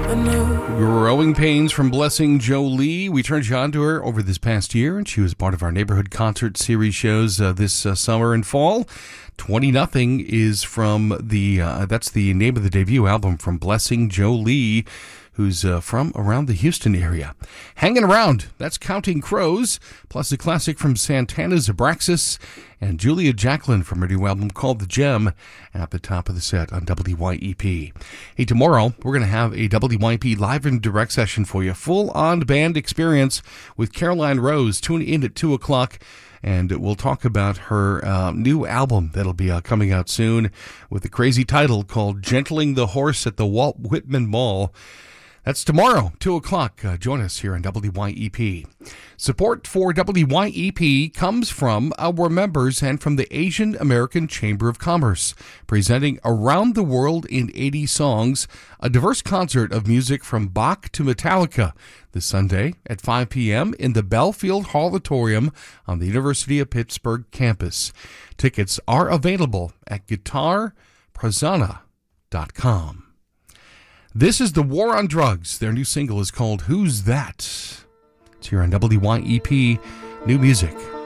Growing Pains from Blessing Jolie. We turned you on to her over this past year, and she was part of our neighborhood concert series shows this summer and fall. 20 Nothing is from that's the name of the debut album from Blessing Jolie, who's from around the Houston area. Hanging Around, that's Counting Crows, plus a classic from Santana's Abraxas, and Julia Jacqueline from her new album called The Gem at the top of the set on WYEP. Hey, tomorrow we're going to have a WYEP live and direct session for you, full-on band experience with Caroline Rose. Tune in at 2 o'clock. And we'll talk about her new album that'll be coming out soon with a crazy title called Gentling the Horse at the Walt Whitman Mall. That's tomorrow, 2 o'clock. Join us here on WYEP. Support for WYEP comes from our members and from the Asian American Chamber of Commerce, presenting Around the World in 80 Songs, a diverse concert of music from Bach to Metallica, this Sunday at 5 p.m. in the Belfield Auditorium on the University of Pittsburgh campus. Tickets are available at guitarprazana.com. This is The War on Drugs. Their new single is called Who's That? It's here on WYEP New Music.